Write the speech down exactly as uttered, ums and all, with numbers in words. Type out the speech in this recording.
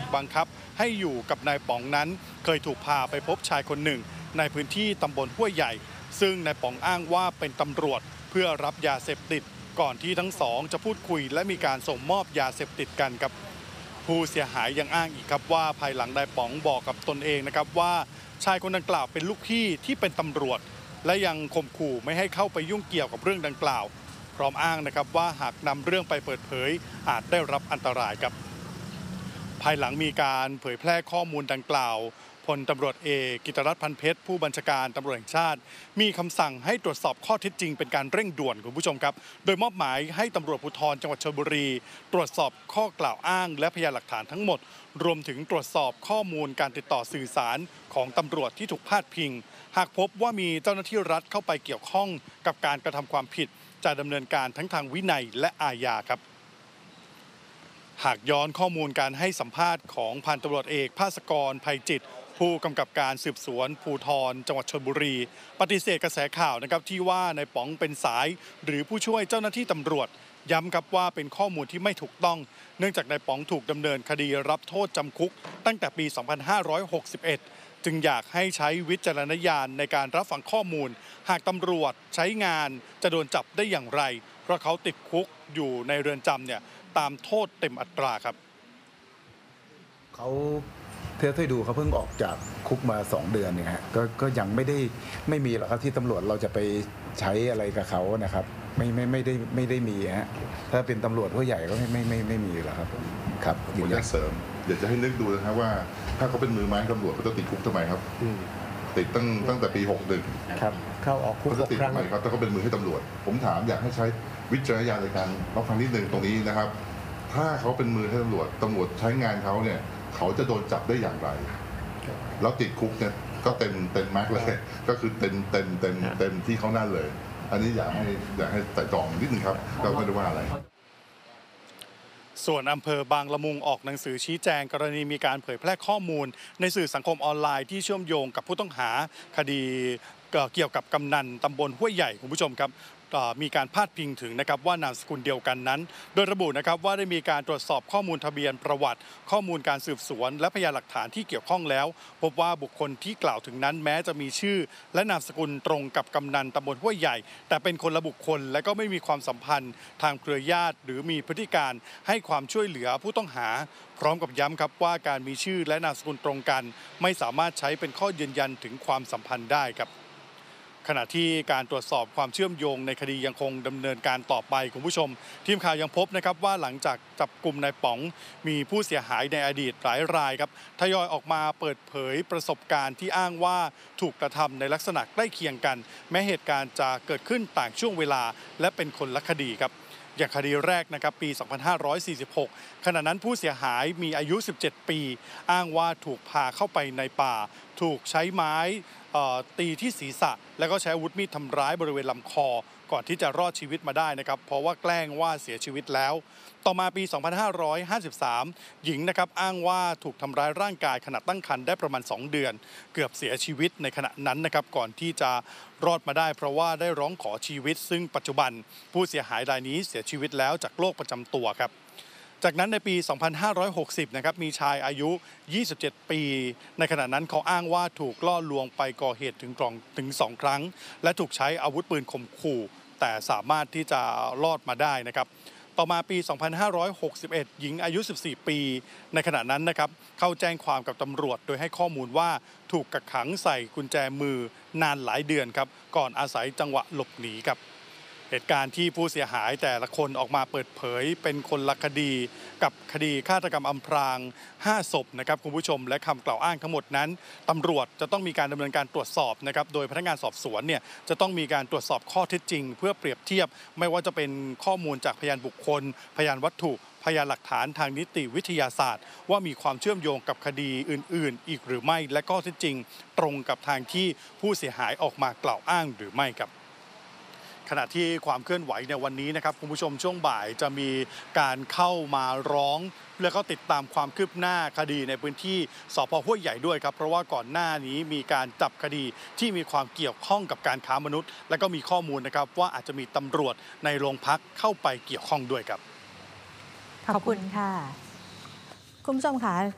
บังคับให้อยู่กับนายป๋องนั้นเคยถูกพาไปพบชายคนหนึ่งในพื้นที่ตำบลห้วยใหญ่ซึ่งนายป๋องอ้างว่าเป็นตำรวจเพื่อรับยาเสพติดก่อนที่ทั้งสองจะพูดคุยและมีการส่งมอบยาเสพติดกันครับผู้เสียหายยังอ้างอีกครับว่าภายหลังนายป๋องบอกกับตนเองนะครับว่าชายคนดังกล่าวเป็นลูกพี่ที่เป็นตำรวจและยังข่มขู่ไม่ให้เข้าไปยุ่งเกี่ยวกับเรื่องดังกล่าวพร้อมอ้างนะครับว่าหากนำเรื่องไปเปิดเผยอาจได้รับอันตรายครับภายหลังมีการเผยแพร่ข้อมูลดังกล่าวพลตำรวจเอกกิตรัตน์พันเพชรผู้บัญชาการตำรวจแห่งชาติมีคำสั่งให้ตรวจสอบข้อเท็จจริงเป็นการเร่งด่วนคุณผู้ชมครับโดยมอบหมายให้ตำรวจภูธรจังหวัดชลบุรีตรวจสอบข้อกล่าวอ้างและพยานหลักฐานทั้งหมดรวมถึงตรวจสอบข้อมูลการติดต่อสื่อสารของตำรวจที่ถูกพาดพิงหากพบว่ามีเจ้าหน้าที่รัฐเข้าไปเกี่ยวข้องกับการกระทำความผิดจะดำเนินการทั้งทางวินัยและอาญาครับหากย้อนข้อมูลการให้สัมภาษณ์ของพันตำรวจเอกภาสกรไพจิตผู้กำกับการสืบสวนภูธรจังหวัดชลบุรีปฏิเสธกระแสข่าวนะครับที่ว่านายป๋องเป็นสายหรือผู้ช่วยเจ้าหน้าที่ตำรวจย้ำครับว่าเป็นข้อมูลที่ไม่ถูกต้องเนื่องจากนายป๋องถูกดำเนินคดีรับโทษจำคุกตั้งแต่ปี สองพันห้าร้อยหกสิบเอ็ด จึงอยากให้ใช้วิจารณญาณในการรับฟังข้อมูลหากตำรวจใช้งานจะโดนจับได้อย่างไรเพราะเขาติดคุกอยู่ในเรือนจำเนี่ยตามโทษเต็มอัตราครับเขาเท่าที่ดูเขาเพิ่งออกจากคุกมาสองเดือนเนี่ยฮะก็ก็ยังไม่ได้ไม่มีหรอกครับที่ตำรวจเราจะไปใช้อะไรกับเขานะครับไม่ไม่ไม่ได้ไม่ได้มีฮะถ้าเป็นตำรวจผู้ใหญ่ก็ไม่ไม่ไม่ไม่มีหรอกครับครับผมอยากเสริมอยากจะให้นึกดูนะครับว่าถ้าเขาเป็นมือไม้ตำรวจเขาจะติดคุกทำไมครับติดตั้งตั้งแต่ปีหกสิบครับเข้าออกคุกหกครั้งครับถ้าเขาเป็นมือให้ตำรวจผมถามอยากให้ใช้วิจารณญาณในการรับฟังนิดนึงตรงนี้นะครับถ้าเขาเป็นมือให้ตำรวจตำรวจใช้งานเขาเนี่ยเขาจะโดนจับได้อย่างไรแล้วติดคุกเนี่ยก็เต็มเต็มแม็กเลยก็คือเต็มเต็มเต็มเต็มที่เขานั่นเลยอันนี้อยากให้อยากให้ไต่ตรองนิดนึงครับเราไม่ได้ว่าอะไรส่วนอำเภอบางละมุงออกหนังสือชี้แจงกรณีมีการเผยแพร่ข้อมูลในสื่อสังคมออนไลน์ที่เชื่อมโยงกับผู้ต้องหาคดีเกี่ยวกับกำนันตำบลห้วยใหญ่คุณผู้ชมครับมีการพาดพิงถึงนะครับว่านามสกุลเดียวกันนั้นโดยระบุนะครับว่าได้มีการตรวจสอบข้อมูลทะเบียนประวัติข้อมูลการสืบสวนและพยานหลักฐานที่เกี่ยวข้องแล้วพบว่าบุคคลที่กล่าวถึงนั้นแม้จะมีชื่อและนามสกุลตรงกับกำนันตำบลห้วยใหญ่แต่เป็นคนละบุคคลและก็ไม่มีความสัมพันธ์ทางเครือญาติหรือมีพฤติการให้ความช่วยเหลือผู้ต้องหาพร้อมกับย้ำครับว่าการมีชื่อและนามสกุลตรงกันไม่สามารถใช้เป็นข้อยืนยันถึงความสัมพันธ์ได้ครับขณะที่การตรวจสอบความเชื่อมโยงในคดียังคงดำเนินการต่อไปคุณผู้ชมทีมข่าวยังพบนะครับว่าหลังจากจับกลุ่มนายป๋องมีผู้เสียหายในอดีตหลายรายครับทยอยออกมาเปิดเผยประสบการณ์ที่อ้างว่าถูกกระทำในลักษณะใกล้เคียงกันแม้เหตุการณ์จะเกิดขึ้นต่างช่วงเวลาและเป็นคนละคดีครับอย่างคดีแรกนะครับปี สองพันห้าร้อยสี่สิบหก ขณะนั้นผู้เสียหายมีอายุ สิบเจ็ด ปีอ้างว่าถูกพาเข้าไปในป่าถูกใช้ไม้ตีที่ศีรษะแล้วก็ใช้อาวุธมีดทำร้ายบริเวณลำคอก่อนที่จะรอดชีวิตมาได้นะครับเพราะว่าแกล้งว่าเสียชีวิตแล้วต่อมาปี สองพันห้าร้อยห้าสิบสาม หญิงนะครับอ้างว่าถูกทำร้ายร่างกายขณะตั้งครรภ์ได้ประมาณสองเดือนเกือบเสียชีวิตในขณะนั้นนะครับก่อนที่จะรอดมาได้เพราะว่าได้ร้องขอชีวิตซึ่งปัจจุบันผู้เสียหายรายนี้เสียชีวิตแล้วจากโรคประจำตัวครับจากนั้นในปี สองพันห้าร้อยหกสิบ นะครับมีชายอายุ ยี่สิบเจ็ด ปีในขณะนั้นเขาอ้างว่าถูกล่อลวงไปก่อเหตุถึงกล่องถึงสองครั้งและถูกใช้อาวุธปืนข่มขู่แต่สามารถที่จะรอดมาได้นะครับต่อมาปี สองพันห้าร้อยหกสิบเอ็ด หญิงอายุ สิบสี่ ปีในขณะนั้นนะครับเข้าแจ้งความกับตำรวจโดยให้ข้อมูลว่าถูกกักขังใส่กุญแจมือนานหลายเดือนครับก่อนอาศัยจังหวะหลบหนีครับเหตุการณ์ที่ผู้เสียหายแต่ละคนออกมาเปิดเผยเป็นคนละคดีกับคดีฆาตกรรมอำพรางห้าศพนะครับคุณผู้ชมและคำกล่าวอ้างทั้งหมดนั้นตำรวจจะต้องมีการดำเนินการตรวจสอบนะครับโดยพนักงานสอบสวนเนี่ยจะต้องมีการตรวจสอบข้อเท็จจริงเพื่อเปรียบเทียบไม่ว่าจะเป็นข้อมูลจากพยานบุคคลพยานวัตถุพยานหลักฐานทางนิติวิทยาศาสตร์ว่ามีความเชื่อมโยงกับคดีอื่นๆอีกหรือไม่และข้อเท็จจริงตรงกับทางที่ผู้เสียหายออกมากล่าวอ้างหรือไม่ครับขณะที่ความเคลื่อนไหวในวันนี้นะครับคุณผู้ชมช่วงบ่ายจะมีการเข้ามาร้องแล้วก็ติดตามความคืบหน้าคดีในพื้นที่สภ.ห้วยใหญ่ด้วยครับเพราะว่าก่อนหน้านี้มีการจับคดีที่มีความเกี่ยวข้องกับการค้ามนุษย์และก็มีข้อมูลนะครับว่าอาจจะมีตำรวจในโรงพักเข้าไปเกี่ยวข้องด้วยครับขอบคุณค่ะคุณผู้ชมค่ะ